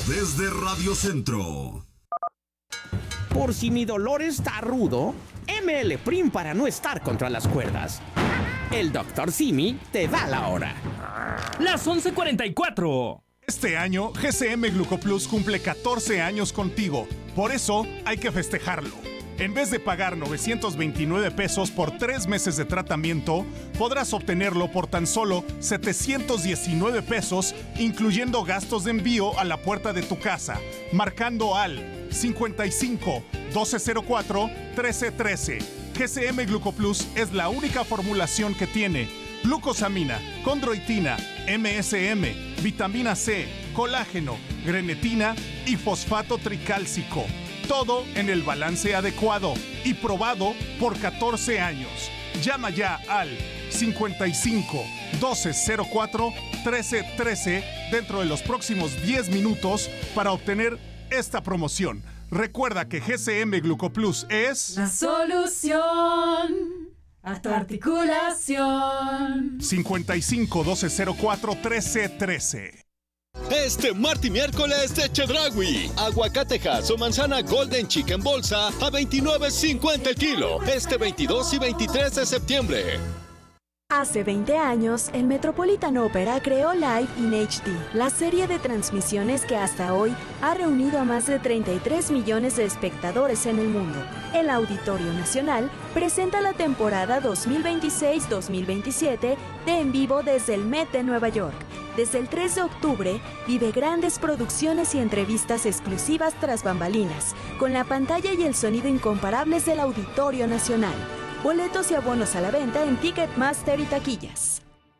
desde Radio Centro. Por si mi dolor está rudo, ML Prim para no estar contra las cuerdas. El Dr. Simi te da la hora. Las 11:44. Este año, GCM Glucoplus cumple 14 años contigo. Por eso, hay que festejarlo. En vez de pagar 929 pesos por 3 meses de tratamiento, podrás obtenerlo por tan solo 719 pesos, incluyendo gastos de envío a la puerta de tu casa, marcando al 55 1204 1313. GCM Glucoplus es la única formulación que tiene glucosamina, condroitina, MSM, vitamina C, colágeno, grenetina y fosfato tricálcico. Todo en el balance adecuado y probado por 14 años. Llama ya al 55 1204 1313 dentro de los próximos 10 minutos para obtener esta promoción. Recuerda que GCM Glucoplus es la solución a tu articulación. 55 1204 1313. Este martes y miércoles de Chedraui. Aguacatejas o manzana Golden Chicken bolsa a $29.50 el kilo. Este 22 y 23 de septiembre. Hace 20 años, el Metropolitan Opera creó Live in HD, la serie de transmisiones que hasta hoy ha reunido a más de 33 millones de espectadores en el mundo. El Auditorio Nacional presenta la temporada 2026-2027 de En Vivo desde el Met de Nueva York. Desde el 3 de octubre, vive grandes producciones y entrevistas exclusivas tras bambalinas, con la pantalla y el sonido incomparables del Auditorio Nacional. Boletos y abonos a la venta en Ticketmaster y taquillas.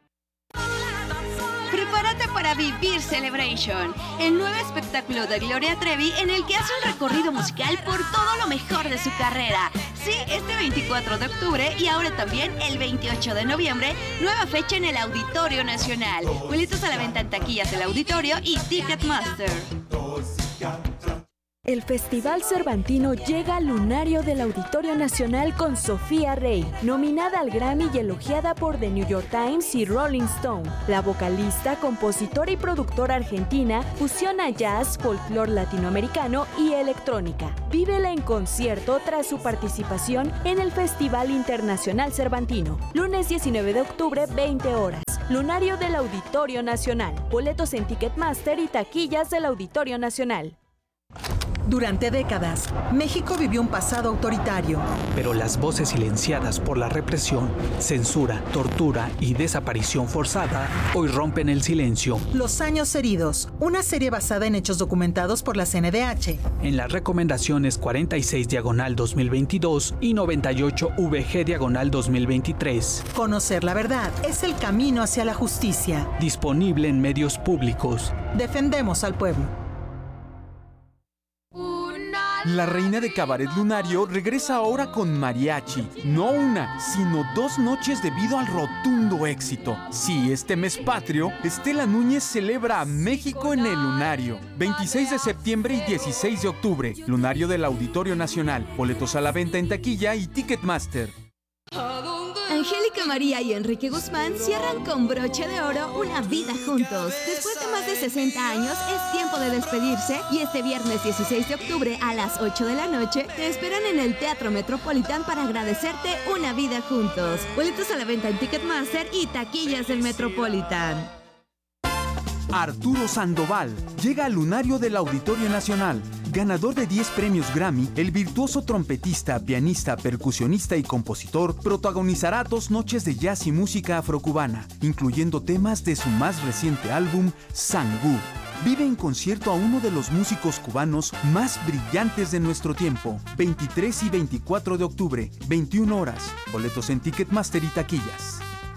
Prepárate para vivir Celebration, el nuevo espectáculo de Gloria Trevi en el que hace un recorrido musical por todo lo mejor de su carrera. Sí, este 24 de octubre y ahora también el 28 de noviembre, nueva fecha en el Auditorio Nacional. Boletos a la venta en taquillas del Auditorio y Ticketmaster. El Festival Cervantino llega al lunario del Auditorio Nacional con Sofía Rey, nominada al Grammy y elogiada por The New York Times y Rolling Stone. La vocalista, compositora y productora argentina fusiona jazz, folclore latinoamericano y electrónica. Vívela en concierto tras su participación en el Festival Internacional Cervantino. Lunes 19 de octubre, 20 horas. Lunario del Auditorio Nacional. Boletos en Ticketmaster y taquillas del Auditorio Nacional. Durante décadas, México vivió un pasado autoritario. Pero las voces silenciadas por la represión, censura, tortura y desaparición forzada hoy rompen el silencio. Los años heridos, una serie basada en hechos documentados por la CNDH. En las recomendaciones 46/2022 y 98VG/2023. Conocer la verdad es el camino hacia la justicia. Disponible en medios públicos. Defendemos al pueblo. La reina de Cabaret Lunario regresa ahora con mariachi. No una, sino 2 noches debido al rotundo éxito. Sí, este mes patrio, Estela Núñez celebra a México en el Lunario. 26 de septiembre y 16 de octubre. Lunario del Auditorio Nacional. Boletos a la venta en taquilla y Ticketmaster. Angélica María y Enrique Guzmán cierran con broche de oro una vida juntos. Después de más de 60 años, es tiempo de despedirse y este viernes 16 de octubre a las 8 de la noche te esperan en el Teatro Metropolitan para agradecerte una vida juntos. Boletos a la venta en Ticketmaster y taquillas del Metropolitan. Arturo Sandoval llega al Lunario del Auditorio Nacional. Ganador de 10 premios Grammy, el virtuoso trompetista, pianista, percusionista y compositor protagonizará 2 noches de jazz y música afrocubana, incluyendo temas de su más reciente álbum, Sangú. Vive en concierto a uno de los músicos cubanos más brillantes de nuestro tiempo. 23 y 24 de octubre, 21 horas. Boletos en Ticketmaster y taquillas.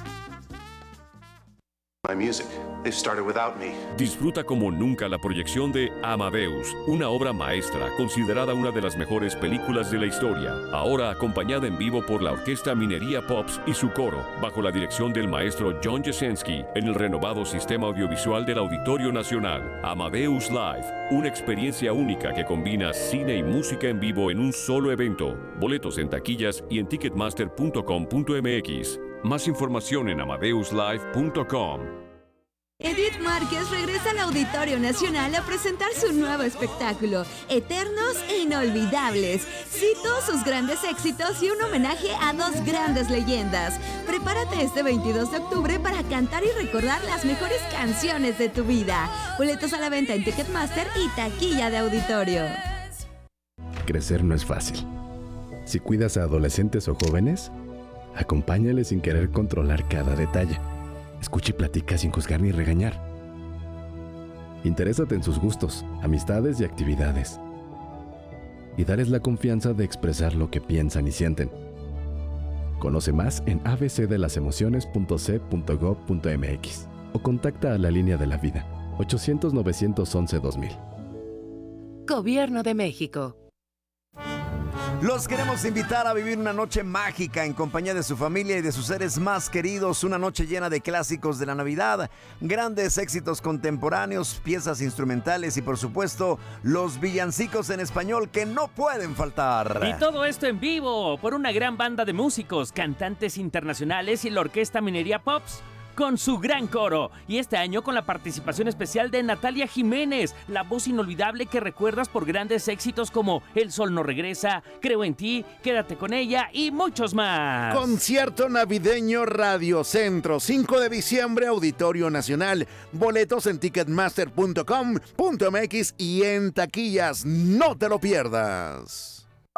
My music. They started without me. Disfruta como nunca la proyección de Amadeus, una obra maestra considerada una de las mejores películas de la historia, ahora acompañada en vivo por la Orquesta Minería Pops y su coro, bajo la dirección del maestro John Jesensky, en el renovado sistema audiovisual del Auditorio Nacional. Amadeus Live, una experiencia única que combina cine y música en vivo en un solo evento. Boletos en taquillas y en ticketmaster.com.mx. Más información en amadeuslive.com. Edith Márquez regresa al Auditorio Nacional a presentar su nuevo espectáculo, Eternos e Inolvidables. Cito sus grandes éxitos y un homenaje a dos grandes leyendas. Prepárate este 22 de octubre para cantar y recordar las mejores canciones de tu vida. Boletos a la venta en Ticketmaster y taquilla de auditorio. Crecer no es fácil. Si cuidas a adolescentes o jóvenes, acompáñales sin querer controlar cada detalle. Escucha y platica sin juzgar ni regañar. Interésate en sus gustos, amistades y actividades. Y dales la confianza de expresar lo que piensan y sienten. Conoce más en abcdelasemociones.c.gov.mx o contacta a la Línea de la Vida, 800-911-2000. Gobierno de México. Los queremos invitar a vivir una noche mágica en compañía de su familia y de sus seres más queridos. Una noche llena de clásicos de la Navidad, grandes éxitos contemporáneos, piezas instrumentales y por supuesto los villancicos en español que no pueden faltar. Y todo esto en vivo por una gran banda de músicos, cantantes internacionales y la Orquesta Minería Pops, con su gran coro. Y este año con la participación especial de Natalia Jiménez, la voz inolvidable que recuerdas por grandes éxitos como El Sol no regresa, Creo en ti, Quédate con ella y muchos más. Concierto navideño Radio Centro, 5 de diciembre, Auditorio Nacional. Boletos en ticketmaster.com.mx y en taquillas. No te lo pierdas.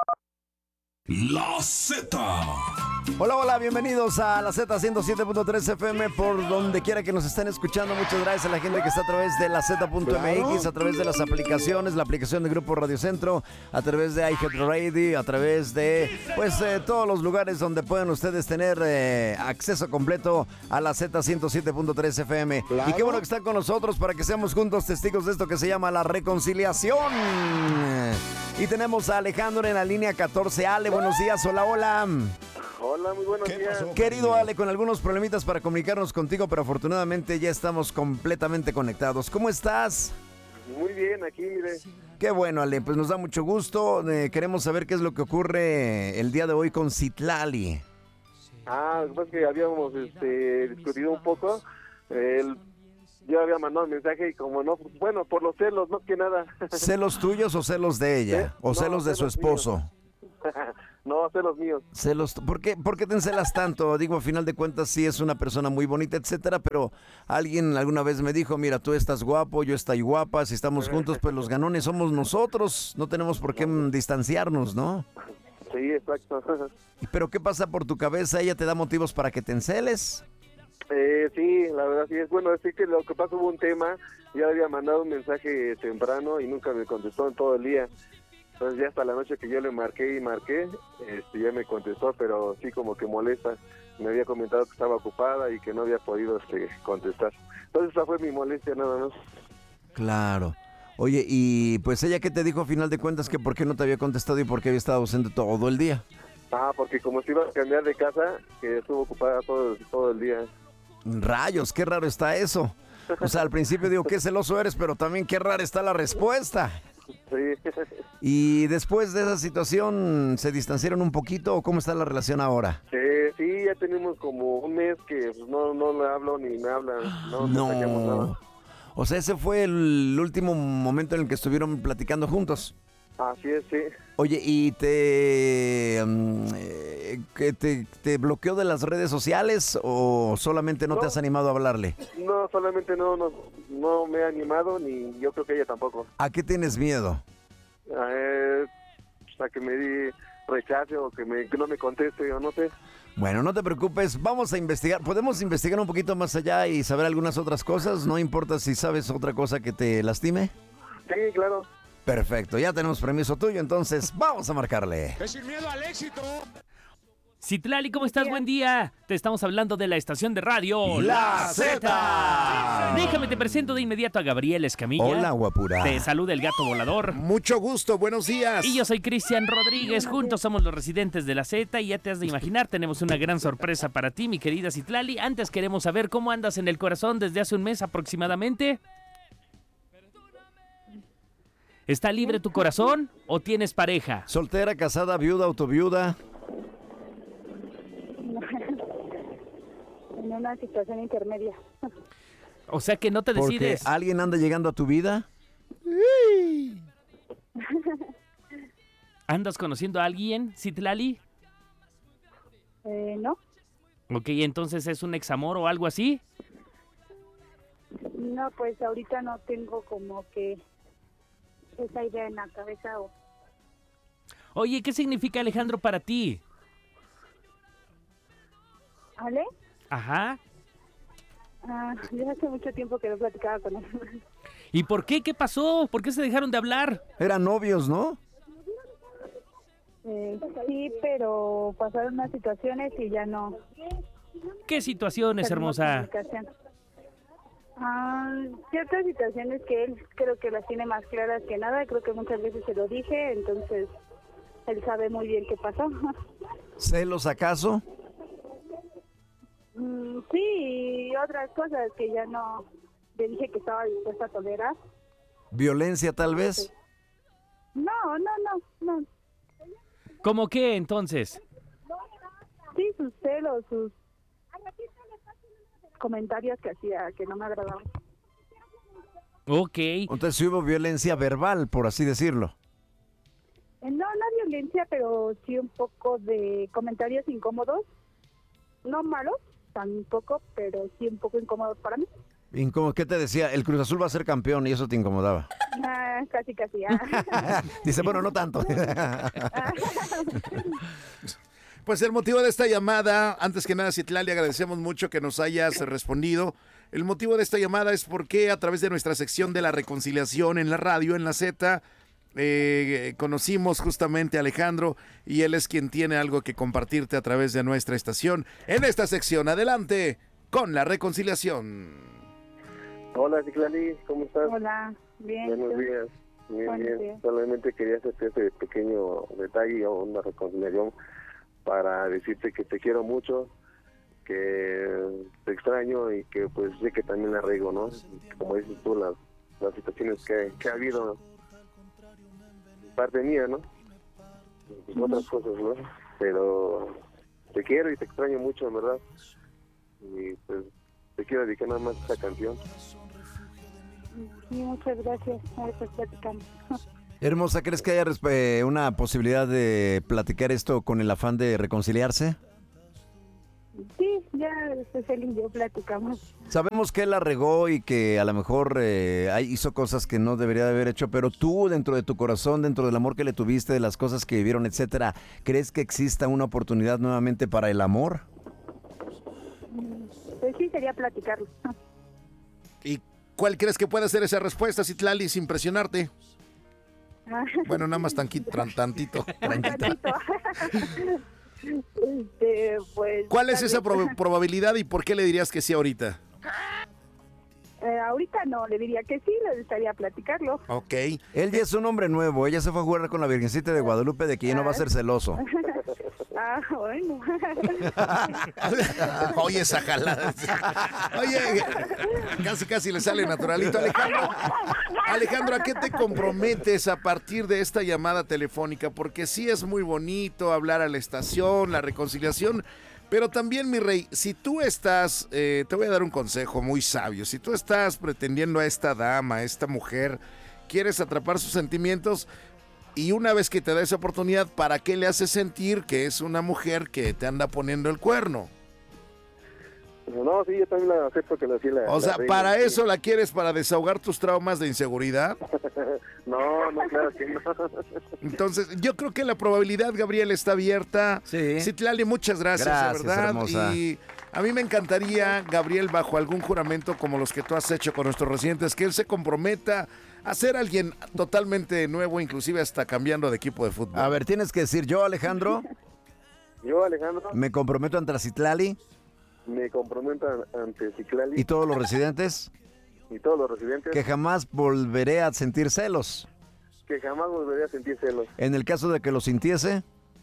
La Z. Hola, bienvenidos a la Z 107.3 FM por donde quiera que nos estén escuchando. Muchas gracias a la gente que está a través de la Z.mx, a través de las aplicaciones, la aplicación de Grupo Radio Centro, a través de iHeartRadio, a través de todos los lugares donde pueden ustedes tener acceso completo a la Z 107.3 FM. Y qué bueno que están con nosotros para que seamos juntos testigos de esto que se llama la reconciliación. Y tenemos a Alejandro en la línea 14. Ale, buenos días. Hola. Hola, muy buenos días. Querido Ale, con algunos problemitas para comunicarnos contigo, pero afortunadamente ya estamos completamente conectados. ¿Cómo estás? Muy bien, aquí, mire. Qué bueno, Ale, pues nos da mucho gusto. Queremos saber qué es lo que ocurre el día de hoy con Citlali. Lo que pasa es que habíamos discutido un poco. Yo había mandado un mensaje y como no, bueno, por los celos, más que nada. ¿Celos tuyos o celos de ella? ¿O celos de su esposo? No, celos míos. Celos, ¿por qué te encelas tanto? Digo, a final de cuentas sí es una persona muy bonita, etcétera, pero alguien alguna vez me dijo, mira, tú estás guapo, yo estoy guapa, si estamos juntos, pues los ganones somos nosotros, no tenemos por qué distanciarnos, ¿no? Sí, exacto. ¿Pero qué pasa por tu cabeza? ¿Ella te da motivos para que te enceles? Sí, la verdad sí es bueno. Así que lo que pasa, hubo un tema, ya había mandado un mensaje temprano y nunca me contestó en todo el día. Entonces ya hasta la noche que yo le marqué, ya me contestó, pero sí como que molesta. Me había comentado que estaba ocupada y que no había podido contestar. Entonces esa fue mi molestia nada más. Claro. Oye, y pues ella, ¿qué te dijo a final de cuentas? Que por qué no te había contestado y por qué había estado ausente todo el día. Porque como se iba a cambiar de casa, que estuvo ocupada todo el día. Rayos, qué raro está eso. O sea, al principio digo, qué celoso eres, pero también qué rara está la respuesta. Sí. ¿Y después de esa situación se distanciaron un poquito o cómo está la relación ahora? Sí, ya tenemos como un mes que no le hablo ni me habla. No. Nada. O sea, ese fue el último momento en el que estuvieron platicando juntos. Así es, sí. Oye, ¿y te bloqueó de las redes sociales o solamente no te has animado a hablarle? No, solamente no me he animado, ni yo creo que ella tampoco. ¿A qué tienes miedo? A que me rechace o que no me conteste o no sé. Bueno, no te preocupes, vamos a investigar. Podemos investigar un poquito más allá y saber algunas otras cosas. No importa si sabes otra cosa que te lastime. Sí, claro. Perfecto, ya tenemos permiso tuyo, entonces vamos a marcarle. ¡Es sin miedo al éxito! Citlali, ¿cómo estás? Buen día. Te estamos hablando de la estación de radio La Z. Déjame te presento de inmediato a Gabriel Escamilla. Hola, guapura. Te saluda el gato volador. Mucho gusto, buenos días. Y yo soy Cristian Rodríguez. Juntos somos los residentes de la Z y ya te has de imaginar, tenemos una gran sorpresa para ti, mi querida Citlali. Antes queremos saber cómo andas en el corazón desde hace un mes aproximadamente. ¿Está libre tu corazón o tienes pareja? ¿Soltera, casada, viuda, autoviuda? En una situación intermedia. O sea que no te Porque decides. alguien anda llegando a tu vida. ¿Andas conociendo a alguien, Citlali? No, Ok, entonces es un examor o algo así. no, pues ahorita no tengo como que esa idea en la cabeza. Oye, ¿qué significa Alejandro para ti? ¿Ale? Ajá. Yo hace mucho tiempo que no platicaba con él. ¿Y por qué? ¿Qué pasó? ¿Por qué se dejaron de hablar? Eran novios, ¿no? Sí, pero pasaron unas situaciones y ya no. ¿Qué situaciones, hermosa? Ciertas situaciones que él creo que las tiene más claras que nada. Creo que muchas veces se lo dije, entonces él sabe muy bien qué pasó. ¿Celos acaso? Sí, y otras cosas que ya no le dije que estaba dispuesta a tolerar. ¿Violencia tal vez? No. ¿Cómo qué, entonces? Sí, sus celos, sus comentarios que hacía que no me agradaban. Ok. Entonces sí hubo violencia verbal, por así decirlo. No violencia, pero sí un poco de comentarios incómodos. No malos, tampoco, pero sí un poco incómodos para mí. ¿Qué te decía? El Cruz Azul va a ser campeón y eso te incomodaba. Casi. Dice, bueno, no tanto. Pues el motivo de esta llamada, antes que nada, Citlali, agradecemos mucho que nos hayas respondido. El motivo de esta llamada es porque a través de nuestra sección de la reconciliación en la radio, en la Z, conocimos justamente a Alejandro y él es quien tiene algo que compartirte a través de nuestra estación. En esta sección, adelante con la reconciliación. Hola, Citlali, ¿cómo estás? Hola, bien. Buenos días. Bien. Días. Solamente quería hacerte ese pequeño detalle o una reconciliación para decirte que te quiero mucho, que te extraño y que pues sé que también la riego, ¿no? Como dices tú, las situaciones que ha habido parte mía, ¿no? Pues otras cosas, ¿no? Pero te quiero y te extraño mucho, en verdad. Y pues te quiero dedicar nada más esta canción. Sí, muchas gracias. Por platicando. Hermosa, ¿crees que haya una posibilidad de platicar esto con el afán de reconciliarse? Sí, ya él y yo platicamos. Sabemos que él la regó y que a lo mejor hizo cosas que no debería de haber hecho, pero tú, dentro de tu corazón, dentro del amor que le tuviste, de las cosas que vivieron, etcétera, ¿crees que exista una oportunidad nuevamente para el amor? Pues sí, sería platicarlo. ¿Y cuál crees que puede ser esa respuesta, Citlali, sin presionarte? Bueno, nada más tantito. Pues, ¿Cuál es esa probabilidad y por qué le dirías que sí ahorita? Ahorita no, le diría que sí, le gustaría platicarlo. Ok. Él ya es un hombre nuevo, ella se fue a jugar con la Virgencita de Guadalupe de que ya no va a ser celoso. Bueno. Oye, esa jalada. Oye, casi le sale naturalito. Alejandro, ¿a qué te comprometes a partir de esta llamada telefónica? Porque sí es muy bonito hablar a la estación, la reconciliación, pero también, mi rey, si tú estás, te voy a dar un consejo muy sabio, si tú estás pretendiendo a esta dama, a esta mujer, quieres atrapar sus sentimientos, y una vez que te da esa oportunidad, ¿para qué le haces sentir que es una mujer que te anda poniendo el cuerno? No, sí, yo también la acepto que así la... O sea, la ¿para reina, eso la quieres, para desahogar tus traumas de inseguridad? No, claro que no. Entonces, yo creo que la probabilidad, Gabriel, está abierta. Sí. Citlali, muchas gracias, Gracias, de verdad. hermosa. Y a mí me encantaría, Gabriel, bajo algún juramento como los que tú has hecho con nuestros residentes, que él se comprometa a ser alguien totalmente nuevo, inclusive hasta cambiando de equipo de fútbol. A ver, tienes que decir, yo, Alejandro, me comprometo ante la Citlali me comprometo ante Citlali y todos los residentes que jamás volveré a sentir celos. Que jamás volveré a sentir celos. En el caso de que lo sintiese,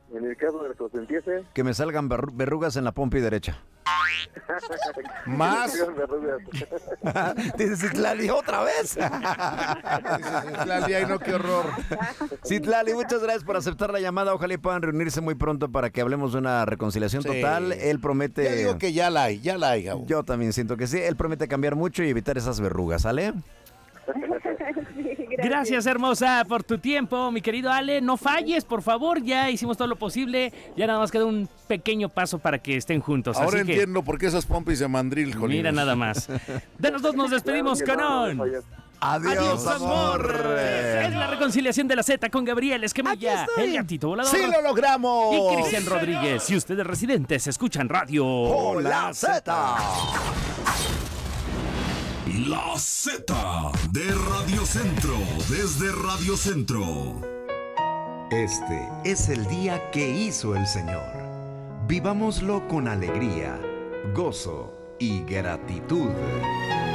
En el caso de que los empiece. Que me salgan verrugas en la pompi derecha. ¿Más? Dice Citlali, ¿otra vez? Dice Citlali, ay no, qué horror. Citlali, muchas gracias por aceptar la llamada. Ojalá y puedan reunirse muy pronto para que hablemos de una reconciliación total. Él promete... Ya digo que ya la hay, Gabo. Yo también siento que sí. Él promete cambiar mucho y evitar esas verrugas, ¿sale? Sí, Gracias, hermosa, por tu tiempo, mi querido Ale. No falles, por favor. Ya hicimos todo lo posible. Ya nada más queda un pequeño paso para que estén juntos. Ahora así entiendo por qué esas pompis de mandril, Jolín. Mira nada más. De los dos nos despedimos con un... Adiós, amor. Es la reconciliación de la Z con Gabriel Esquemilla, el gatito volador. ¡Sí lo logramos! Y Cristian Rodríguez. Y ustedes residentes escuchan radio. ¡Hola, Z! La Z de Radio Centro, desde Radio Centro. Este es el día que hizo el Señor. Vivámoslo con alegría, gozo y gratitud.